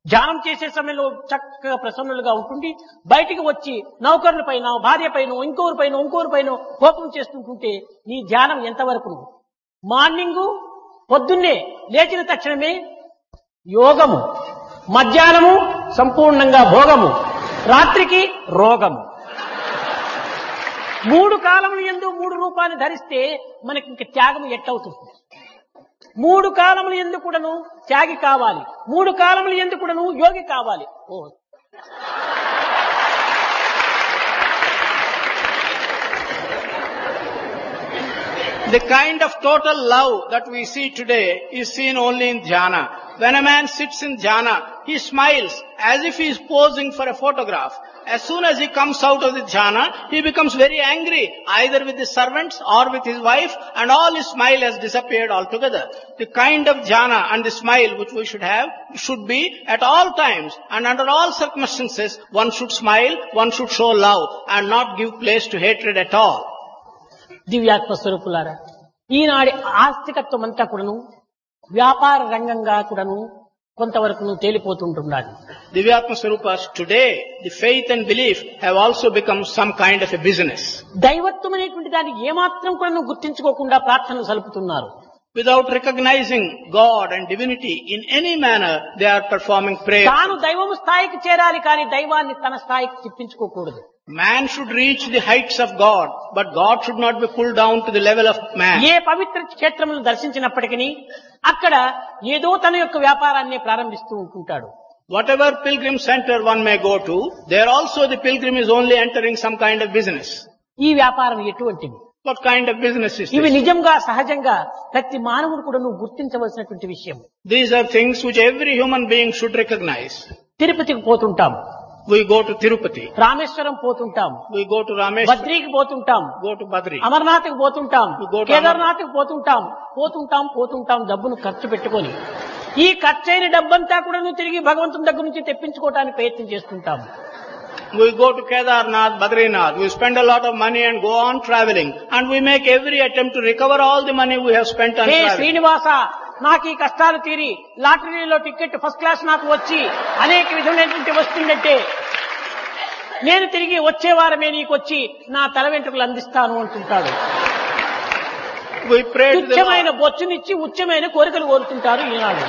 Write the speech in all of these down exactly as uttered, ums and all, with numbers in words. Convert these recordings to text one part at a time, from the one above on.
ధ్యానం చేసే సమయంలో చక్కగా ప్రసన్నులుగా ఉంటుంది. బయటికి వచ్చి నౌకరుల పైన, భార్య పైన, ఇంకోరి పైన ఇంకోరి పైన కోపం చేస్తుంటుంటే నీ ధ్యానం ఎంతవరకు? మార్నింగు పొద్దున్నే లేచిన తక్షణమే యోగము, మధ్యాహ్నము సంపూర్ణంగా భోగము, రాత్రికి రోగము. మూడు కాలములు యందు మూడు రూపాన్ని ధరిస్తే మనకి ఇంక త్యాగం ఎట్టవుతుంది? మూడు కాలములు యందు కూడాను త్యాగి కావాలి, మూడు కాలములు యందు కూడాను యోగి కావాలి. ఓ The kind of total love that we see today is seen only in dhyana. When a man sits in dhyana, he smiles as if he is posing for a photograph. As soon as he comes out of the dhyana, he becomes very angry, either with the servants or with his wife, and all his smile has disappeared altogether. The kind of dhyana and the smile which we should have should be at all times and under all circumstances. One should smile, one should show love and not give place to hatred at all. దివ్యాత్మ స్వరూపులారా, ఈనాడి ఆస్తికత్వం అంతా కూడాను వ్యాపార రంగంగా కూడాను కొంతవరకు తేలిపోతుంటున్నాడు. Divyatma Swarupas, today the faith and belief have also become some kind of a business. దైవత్వం అనేటువంటి దాన్ని ఏమాత్రం కూడా గుర్తించుకోకుండా ప్రార్థనలు సలుపుతున్నారు. Without recognizing God and divinity in any manner, they are performing prayer. తాను దైవము స్థాయికి చేరాలి, కానీ దైవాన్ని తన స్థాయికి తిప్పించుకోకూడదు. Man should reach the heights of God, but God should not be pulled down to the level of man. ఏ పవిత్ర క్షేత్రములను దర్శించినప్పటికీ అక్కడ ఏదో తన యొక్క వ్యాపారాన్ని ప్రారంభిస్తూ ఉంటుంటాడు. Whatever pilgrim center one may go to, there also the pilgrim is only entering some kind of business. ఈ వ్యాపారం ఎటువంటిది? What kind of business is ఇవి this? నిజంగా సహజంగా ప్రతి మానవుడు కూడా నువ్వు గుర్తించవలసినటువంటి విషయం. These are things which every human being should recognize. తిరుపతికి పోతుంటాం, We go to Tirupati. Rameswaram పోతుంటాం, We go to Rameshwar. బద్రీకి పోతుంటాం, Go to Badri. అమర్నాథ్కి పోతుంటాం, We go to కేదార్నాథ్కి పోతుంటాం, పోతుంటాం పోతుంటాం డబ్బును ఖర్చు పెట్టుకొని ఈ ఖర్చైన డబ్బంతా కూడా నువ్వు తిరిగి భగవంతుని దగ్గర నుంచి తెప్పించుకోవడానికి ప్రయత్నం చేస్తుంటాం. We go to Kedarnath, Badrinath. We spend a lot of money and go on traveling. And we make every attempt to recover all the money we have spent on hey traveling. Srinivasa, నాకు ఈ కష్టాలు తీరి లాటరీలో ticket first class నాకు వచ్చి అనేక విధమైనటువంటి వస్తుందంటే నేను తిరిగి వచ్చే వారమే నీకు వచ్చి నా తల వెంట్రుకలు అందిస్తాను అంటుంటాడు. We pray to the తుచ్చమైన Lord. బొచ్చునిచ్చి ఉచ్చమైన కోరికలు కోరుతుంటారు ఈనాడు.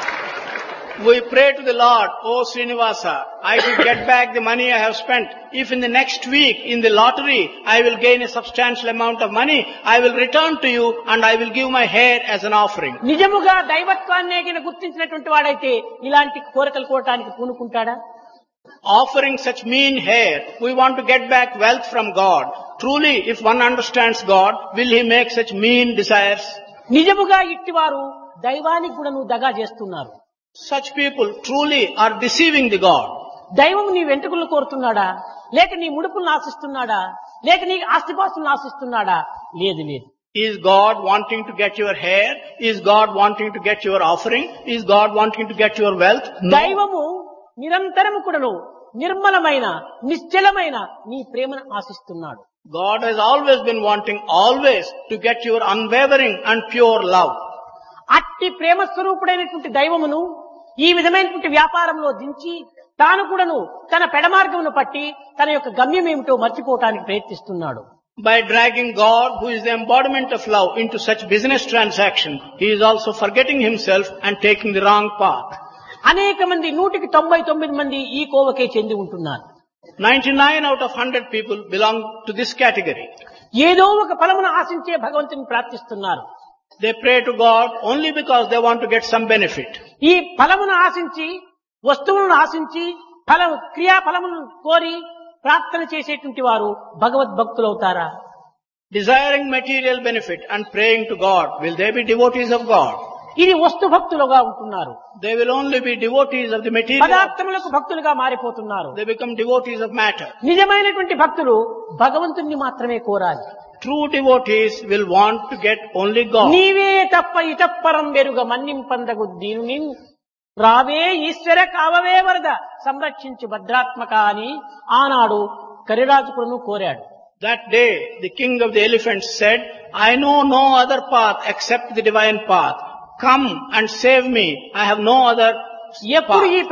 We pray to the Lord, "Oh Srinivasa, I will get back the money I have spent. If in the next week in the lottery I will gain a substantial amount of money, I will return to you and I will give my hair as an offering." నిజముగా దైవత్వాన్ని గిన గుర్తించినటువంటి వాడైతే ఇలాంటి కోరికలు కోరటానికి పూనుకుంటాడా? Offering such mean hair, we want to get back wealth from God. Truly, if one understands God, will he make such mean desires? నిజముగా ఇట్టివారు దైవానికి కూడా నువ్వు దగా చేస్తున్నారు. Such people truly are deceiving the God. దైవం నీ వెంట్రుకలను కోరుతున్నాడా, లేక నీ ముడుపులను ఆశిస్తున్నాడా, లేక నీ ఆస్తిపాస్తులను ఆశిస్తున్నాడా? లేదు లేదు. Is God wanting to get your hair? Is God wanting to get your offering? Is God wanting to get your wealth? No. దైవము నిరంతరము కూడాను నిర్మలమైన నిశ్చలమైన నీ ప్రేమను ఆశిస్తున్నాడు. God has always been wanting always to get your unwavering and pure love. అట్టి ప్రేమ స్వరూపుడైనటువంటి దైవమును ఈ విధమైనటువంటి వ్యాపారంలో దించి తాను కూడాను తన పెడమార్గమును పట్టి తన యొక్క గమ్యం ఏమిటో మర్చిపోవటానికి ప్రయత్నిస్తున్నాడు. By dragging God, who is the embodiment of love, into such business transaction, he is also forgetting himself and taking the wrong path. అనేక మంది నూటికి తొంభై తొమ్మిది మంది ఈ కోవకే చెంది ఉంటున్నారు. ninety-nine out of one hundred people belong to this category. ఏదో ఒక ఫలమును ఆశించే భగవంతుని ప్రార్థిస్తున్నారు. They pray to God only because they want to get some benefit. ఈ ఫలమును ఆశించి, వస్తువులను ఆశించి, ఫల క్రియా ఫలమును కోరి ప్రార్థన చేసేటువంటి వారు భగవద్భక్తులు అవుతారా? Desiring material benefit and praying to God, will they be devotees of God? ఇది వస్తు భక్తులుగా ఉంటున్నారు. They will only be devotees of the material. పదార్థములకు భక్తులుగా మారిపోతున్నారు. They become devotees of matter. నిజమైనటువంటి భక్తులు భగవంతుణ్ణి మాత్రమే కోరాలి. True devotees will want to get only God. నీవే తప్ప ఇతప్పరం వెరుగ మన్నింపందగు దీనుని రావే ఈశ్వర కావవే వరద సంరక్షించు భద్రాత్మక అని ఆనాడు కరిరాజుకులను కోరాడు. That day, the king of the elephants said, "I know no other path except the divine path. Come and save me. I have no other ఎప్పుడు path." ఈ